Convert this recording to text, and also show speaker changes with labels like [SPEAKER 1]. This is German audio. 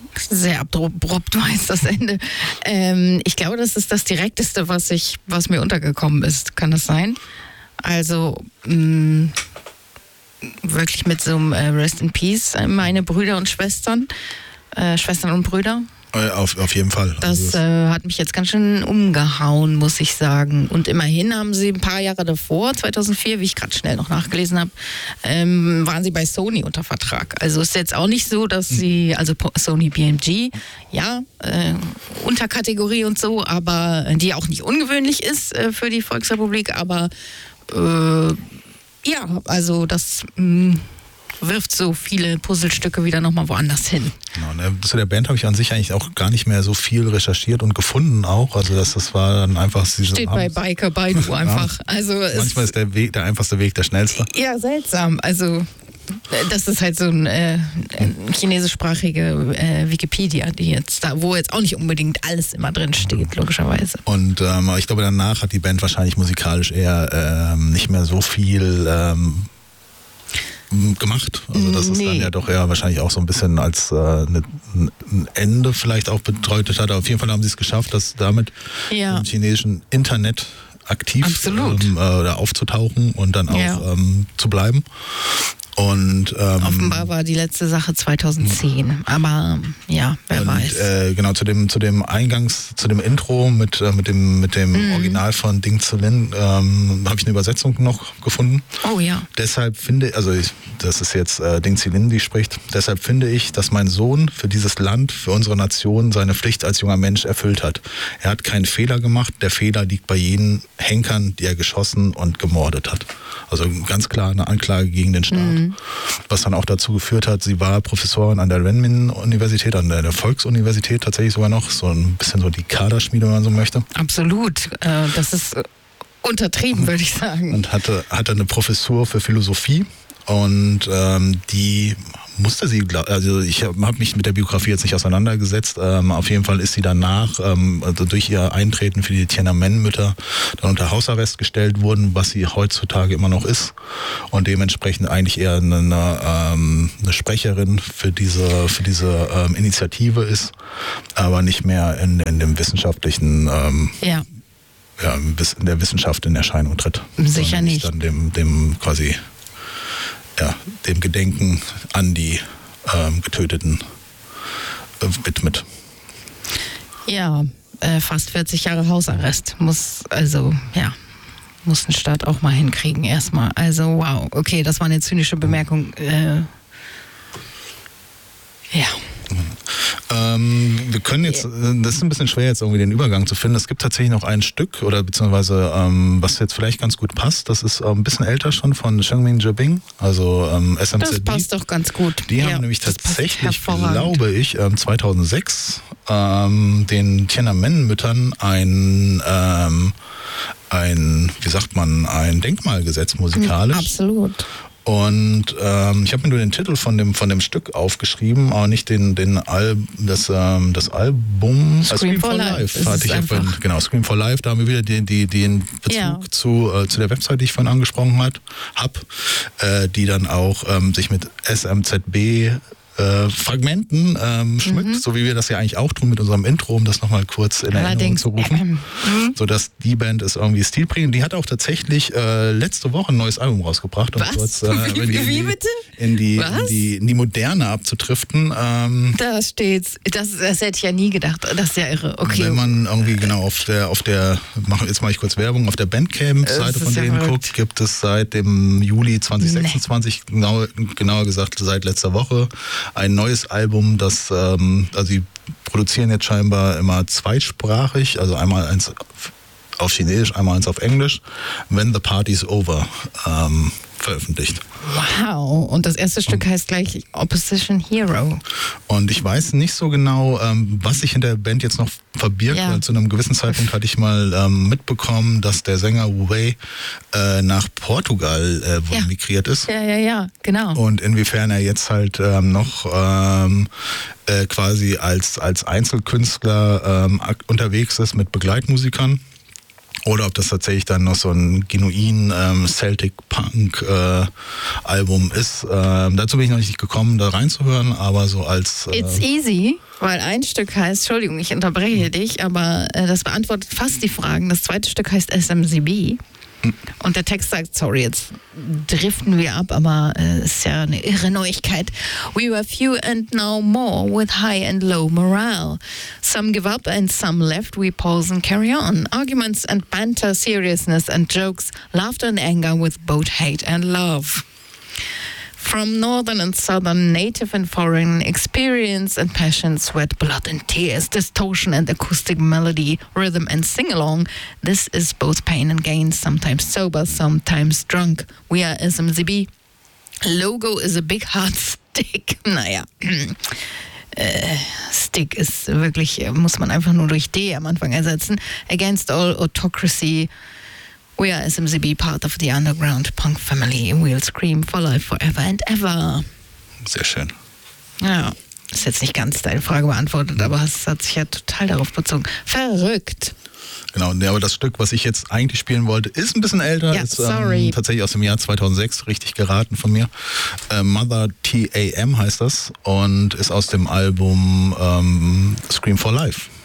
[SPEAKER 1] Sehr abrupt war jetzt das Ende. Ich glaube, das ist das Direkteste, was mir untergekommen ist. Kann das sein? Also wirklich mit so einem Rest in Peace, meine Brüder und Schwestern. Schwestern und Brüder.
[SPEAKER 2] Auf jeden Fall.
[SPEAKER 1] Das hat mich jetzt ganz schön umgehauen, muss ich sagen. Und immerhin haben sie ein paar Jahre davor, 2004, wie ich gerade schnell noch nachgelesen habe, waren sie bei Sony unter Vertrag. Also ist jetzt auch nicht so, dass sie, also Sony BMG, ja, Unterkategorie und so, aber die auch nicht ungewöhnlich ist für die Volksrepublik, aber ja, also das wirft so viele Puzzlestücke wieder nochmal woanders hin.
[SPEAKER 2] Genau, zu der Band habe ich an sich eigentlich auch gar nicht mehr so viel recherchiert und gefunden auch. Also das war dann einfach...
[SPEAKER 1] Steht bei Biker Baidu einfach. Also
[SPEAKER 2] manchmal ist der einfachste Weg der schnellste.
[SPEAKER 1] Ja, seltsam. Also das ist halt so ein chinesischsprachige Wikipedia, die jetzt da, wo jetzt auch nicht unbedingt alles immer drin steht, logischerweise.
[SPEAKER 2] Und ich glaube, danach hat die Band wahrscheinlich musikalisch eher nicht mehr so viel gemacht. Also das ist dann ja doch eher wahrscheinlich auch so ein bisschen als ein Ende vielleicht auch bedeutet hat. Aber auf jeden Fall haben sie es geschafft, dass damit im chinesischen Internet aktiv oder aufzutauchen und dann auch zu bleiben. Und
[SPEAKER 1] offenbar war die letzte Sache 2010, aber ja, wer weiß.
[SPEAKER 2] Genau, zu dem Intro mit dem Original von Ding Zilin habe ich eine Übersetzung noch gefunden.
[SPEAKER 1] Oh ja.
[SPEAKER 2] Deshalb das ist jetzt Ding Zilin, die spricht, deshalb finde ich, dass mein Sohn für dieses Land, für unsere Nation seine Pflicht als junger Mensch erfüllt hat. Er hat keinen Fehler gemacht, der Fehler liegt bei jenen Henkern, die er geschossen und gemordet hat. Also ganz klar eine Anklage gegen den Staat. Was dann auch dazu geführt hat, sie war Professorin an der Renmin-Universität, an der Volksuniversität tatsächlich sogar noch, so ein bisschen so die Kaderschmiede, wenn man so möchte.
[SPEAKER 1] Absolut, das ist untertrieben, würde ich sagen.
[SPEAKER 2] Und hatte eine Professur für Philosophie und die musste sie, also ich habe mich mit der Biografie jetzt nicht auseinandergesetzt, auf jeden Fall ist sie danach also durch ihr Eintreten für die Tiananmen-Mütter dann unter Hausarrest gestellt worden, was sie heutzutage immer noch ist und dementsprechend eigentlich eher eine Sprecherin für diese Initiative ist, aber nicht mehr in dem wissenschaftlichen in der Wissenschaft in Erscheinung tritt.
[SPEAKER 1] Sicher nicht.
[SPEAKER 2] Dann dem quasi dem Gedenken an die Getöteten widmet.
[SPEAKER 1] Ja, fast 40 Jahre Hausarrest muss ein Staat auch mal hinkriegen erstmal. Also wow, okay, das war eine zynische Bemerkung.
[SPEAKER 2] Wir können jetzt, das ist ein bisschen schwer jetzt irgendwie den Übergang zu finden. Es gibt tatsächlich noch ein Stück oder beziehungsweise was jetzt vielleicht ganz gut passt. Das ist ein bisschen älter schon von Xiangmin Jibing, also SMZB.
[SPEAKER 1] Das passt doch ganz gut.
[SPEAKER 2] Die haben nämlich tatsächlich, glaube ich, 2006 den Tiananmen-Müttern ein Denkmal gesetzt musikalisch.
[SPEAKER 1] Absolut.
[SPEAKER 2] Und ich habe mir nur den Titel von dem Stück aufgeschrieben, aber nicht das Album
[SPEAKER 1] Scream for Life.
[SPEAKER 2] Genau, Scream for Life, da haben wir wieder den Bezug zu der Website, die ich vorhin angesprochen habe, die dann auch sich mit SMZB Fragmenten schmückt, so wie wir das ja eigentlich auch tun mit unserem Intro, um das nochmal kurz in Erinnerung zu rufen. Sodass die Band ist irgendwie stilprägend. Die hat auch tatsächlich letzte Woche ein neues Album rausgebracht.
[SPEAKER 1] Was? Kurz, wie bitte?
[SPEAKER 2] In die Moderne abzutriften.
[SPEAKER 1] Da steht's. Das hätte ich ja nie gedacht. Das ist ja irre. Okay.
[SPEAKER 2] Wenn man irgendwie genau auf der jetzt mache ich kurz Werbung, auf der Bandcamp-Seite von denen guckt, gibt es seit dem Juli 2026, genauer gesagt seit letzter Woche, ein neues Album, das, also sie produzieren jetzt scheinbar immer zweisprachig, also einmal eins auf Chinesisch, einmal eins auf Englisch, When the Party's Over, veröffentlicht.
[SPEAKER 1] Wow, und das erste Stück heißt gleich Opposition Hero.
[SPEAKER 2] Und ich weiß nicht so genau, was sich hinter der Band jetzt noch verbirgt, weil zu einem gewissen Zeitpunkt hatte ich mal mitbekommen, dass der Sänger Wu Wei nach Portugal migriert ist.
[SPEAKER 1] Ja, genau.
[SPEAKER 2] Und inwiefern er jetzt halt noch quasi als Einzelkünstler unterwegs ist mit Begleitmusikern. Oder ob das tatsächlich dann noch so ein genuin Celtic Punk Album ist. Dazu bin ich noch nicht gekommen, da reinzuhören, aber so als...
[SPEAKER 1] It's easy, weil ein Stück heißt, Entschuldigung, ich unterbreche dich, aber das beantwortet fast die Fragen. Das zweite Stück heißt SMCB. Und der Text sagt, sorry, jetzt driften wir ab, aber ist ja eine irre Neuigkeit. We were few and now more with high and low morale. Some give up and some left, we pause and carry on. Arguments and banter, seriousness and jokes, laughter and anger with both hate and love. From northern and southern, native and foreign, experience and passion, sweat, blood and tears, distortion and acoustic melody, rhythm and sing-along. This is both pain and gain, sometimes sober, sometimes drunk. We are SMCB. Logo is a big hard stick. Naja, Stick ist wirklich, muss man einfach nur durch D am Anfang ersetzen. Against all autocracy. We are SMCB, part of the underground punk family. We'll scream for life, forever and ever.
[SPEAKER 2] Sehr schön.
[SPEAKER 1] Ja, ist jetzt nicht ganz deine Frage beantwortet, aber es hat sich ja total darauf bezogen. Verrückt.
[SPEAKER 2] Genau, aber das Stück, was ich jetzt eigentlich spielen wollte, ist ein bisschen älter.
[SPEAKER 1] Ja,
[SPEAKER 2] ist
[SPEAKER 1] sorry.
[SPEAKER 2] Tatsächlich aus dem Jahr 2006, richtig geraten von mir. Mother TAM heißt das und ist aus dem Album Scream for Life.